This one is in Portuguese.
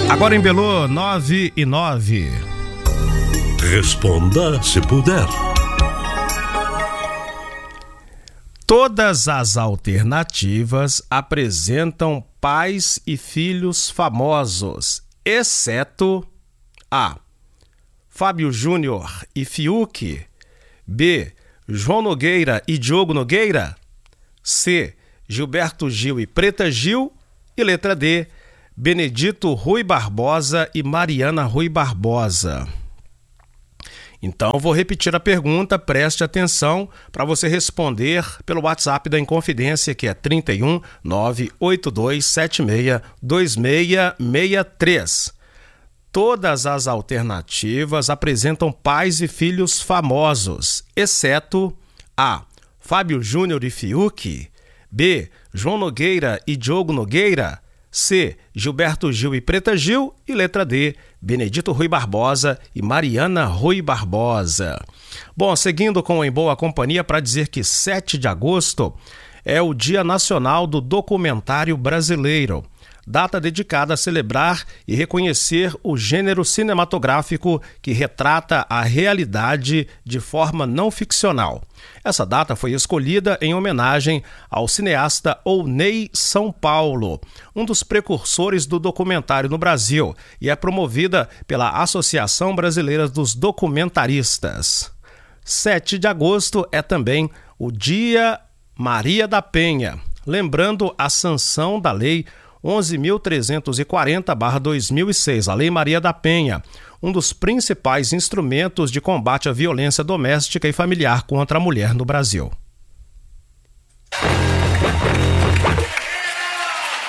Agora em Belô, 9:09. Responda se puder. Todas as alternativas apresentam pais e filhos famosos, exceto A. Fábio Júnior e Fiuk. B. João Nogueira e Diogo Nogueira. C. Gilberto Gil e Preta Gil. E letra D. Benedito Rui Barbosa e Mariana Rui Barbosa. Então, vou repetir a pergunta, preste atenção para você responder pelo WhatsApp da Inconfidência, que é 31 98276 2663. Todas as alternativas apresentam pais e filhos famosos, exceto A. Fábio Júnior e Fiuk. B. João Nogueira e Diogo Nogueira. C. Gilberto Gil e Preta Gil. E letra D. Benedito Rui Barbosa e Mariana Rui Barbosa. Bom, seguindo com Em Boa Companhia, para dizer que 7 de agosto é o Dia Nacional do Documentário Brasileiro, data dedicada a celebrar e reconhecer o gênero cinematográfico que retrata a realidade de forma não ficcional. Essa data foi escolhida em homenagem ao cineasta Owney São Paulo, um dos precursores do documentário no Brasil, e é promovida pela Associação Brasileira dos Documentaristas. 7 de agosto é também o Dia Maria da Penha, lembrando a sanção da Lei 11.340/2006, a Lei Maria da Penha, um dos principais instrumentos de combate à violência doméstica e familiar contra a mulher no Brasil.